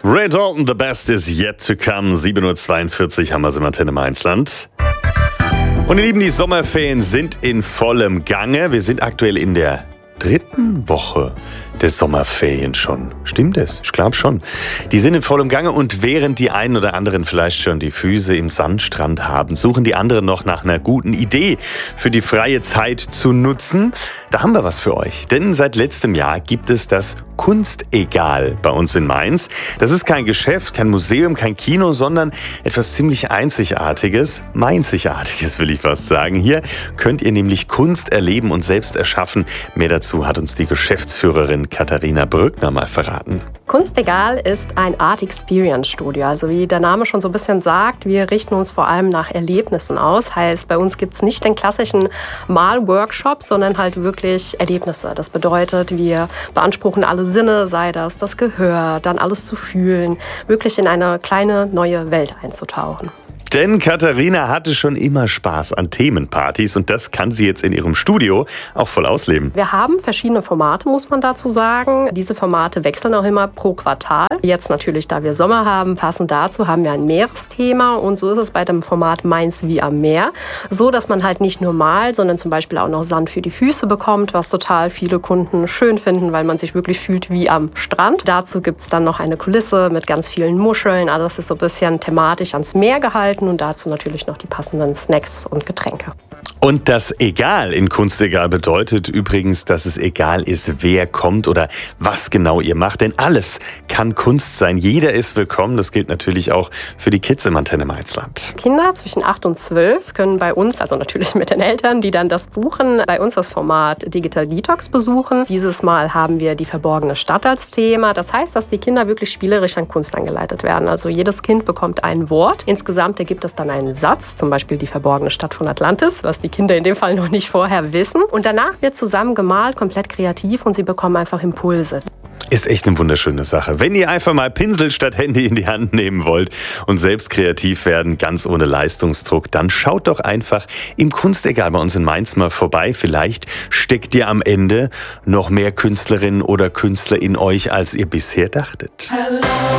Ray Dalton, the best is yet to come. 7:42 Uhr haben wir es im Antenne Mainzland. Und ihr Lieben, die Sommerferien sind in vollem Gange. Wir sind aktuell in der 3. Woche der Sommerferien schon. Stimmt es? Ich glaube schon. Die sind in vollem Gange und während die einen oder anderen vielleicht schon die Füße im Sandstrand haben, suchen die anderen noch nach einer guten Idee für die freie Zeit zu nutzen. Da haben wir was für euch. Denn seit letztem Jahr gibt es das Kunstegal bei uns in Mainz. Das ist kein Geschäft, kein Museum, kein Kino, sondern etwas ziemlich Einzigartiges. Mainzigartiges will ich fast sagen. Hier könnt ihr nämlich Kunst erleben und selbst erschaffen. Mehr dazu hat uns die Geschäftsführerin Katharina Brückner mal verraten. Kunstegal ist ein Art Experience Studio. Also wie der Name schon so ein bisschen sagt, wir richten uns vor allem nach Erlebnissen aus. Heißt, bei uns gibt es nicht den klassischen Malworkshop, sondern halt wirklich Erlebnisse. Das bedeutet, wir beanspruchen alle Sinne, sei das Gehör, dann alles zu fühlen, wirklich in eine kleine neue Welt einzutauchen. Denn Katharina hatte schon immer Spaß an Themenpartys und das kann sie jetzt in ihrem Studio auch voll ausleben. Wir haben verschiedene Formate, muss man dazu sagen. Diese Formate wechseln auch immer pro Quartal. Jetzt natürlich, da wir Sommer haben, passend dazu haben wir ein Meeresthema und so ist es bei dem Format Mainz wie am Meer. So, dass man halt nicht nur malt, sondern zum Beispiel auch noch Sand für die Füße bekommt, was total viele Kunden schön finden, weil man sich wirklich fühlt wie am Strand. Dazu gibt es dann noch eine Kulisse mit ganz vielen Muscheln. Also das ist so ein bisschen thematisch ans Meer gehalten. Und dazu natürlich noch die passenden Snacks und Getränke. Und das Egal in Kunstegal bedeutet übrigens, dass es egal ist, wer kommt oder was genau ihr macht. Denn alles kann Kunst sein. Jeder ist willkommen. Das gilt natürlich auch für die Kids im Antenne Mainzland. Kinder zwischen 8 und 12 können bei uns, also natürlich mit den Eltern, die dann das buchen, bei uns das Format Digital Detox besuchen. Dieses Mal haben wir die verborgene Stadt als Thema. Das heißt, dass die Kinder wirklich spielerisch an Kunst angeleitet werden. Also jedes Kind bekommt ein Wort. Insgesamt ergibt es dann einen Satz, zum Beispiel die verborgene Stadt von Atlantis, was die Kinder in dem Fall noch nicht vorher wissen. Und danach wird zusammen gemalt, komplett kreativ und sie bekommen einfach Impulse. Ist echt eine wunderschöne Sache. Wenn ihr einfach mal Pinsel statt Handy in die Hand nehmen wollt und selbst kreativ werden, ganz ohne Leistungsdruck, dann schaut doch einfach im Kunstegal bei uns in Mainz mal vorbei. Vielleicht steckt ihr am Ende noch mehr Künstlerinnen oder Künstler in euch, als ihr bisher dachtet. Hello.